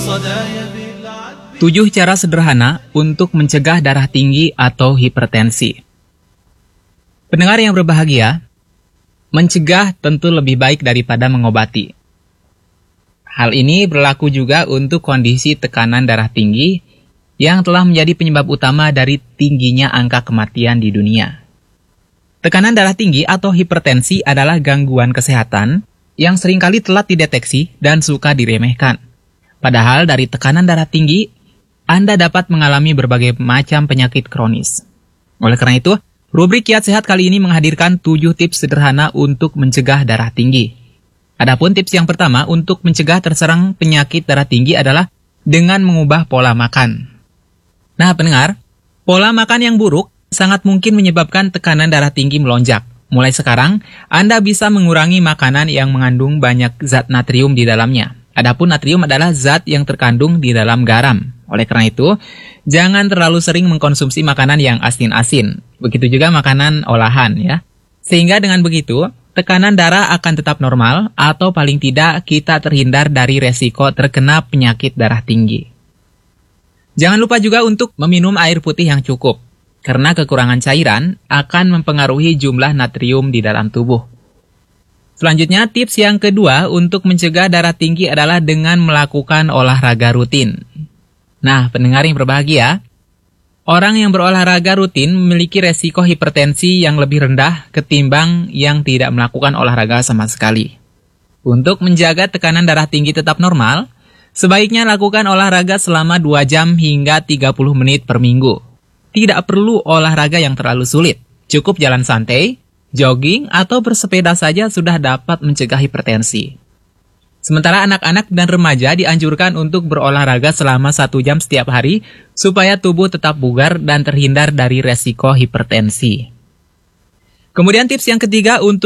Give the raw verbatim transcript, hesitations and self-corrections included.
Tujuh cara sederhana untuk mencegah darah tinggi atau hipertensi. Pendengar yang berbahagia, mencegah tentu lebih baik daripada mengobati. Hal ini berlaku juga untuk kondisi tekanan darah tinggi yang telah menjadi penyebab utama dari tingginya angka kematian di dunia. Tekanan darah tinggi atau hipertensi adalah gangguan kesehatan yang seringkali telat dideteksi dan suka diremehkan. Padahal dari tekanan darah tinggi, Anda dapat mengalami berbagai macam penyakit kronis. Oleh karena itu, rubrik Kiat Sehat kali ini menghadirkan tujuh tips sederhana untuk mencegah darah tinggi. Adapun tips yang pertama untuk mencegah terserang penyakit darah tinggi adalah dengan mengubah pola makan. Nah, pendengar, pola makan yang buruk sangat mungkin menyebabkan tekanan darah tinggi melonjak. Mulai sekarang, Anda bisa mengurangi makanan yang mengandung banyak zat natrium di dalamnya. Adapun natrium adalah zat yang terkandung di dalam garam. Oleh karena itu, jangan terlalu sering mengkonsumsi makanan yang asin-asin. Begitu juga makanan olahan ya. Sehingga dengan begitu, tekanan darah akan tetap normal atau paling tidak kita terhindar dari resiko terkena penyakit darah tinggi. Jangan lupa juga untuk meminum air putih yang cukup. Karena kekurangan cairan akan mempengaruhi jumlah natrium di dalam tubuh. Selanjutnya, tips yang kedua untuk mencegah darah tinggi adalah dengan melakukan olahraga rutin. Nah, pendengar yang berbahagia, orang yang berolahraga rutin memiliki resiko hipertensi yang lebih rendah ketimbang yang tidak melakukan olahraga sama sekali. Untuk menjaga tekanan darah tinggi tetap normal, sebaiknya lakukan olahraga selama dua jam hingga tiga puluh menit per minggu. Tidak perlu olahraga yang terlalu sulit, cukup jalan santai, jogging, atau bersepeda saja sudah dapat mencegah hipertensi. Sementara anak-anak dan remaja dianjurkan untuk berolahraga selama satu jam setiap hari supaya tubuh tetap bugar dan terhindar dari resiko hipertensi. Kemudian tips yang ketiga untuk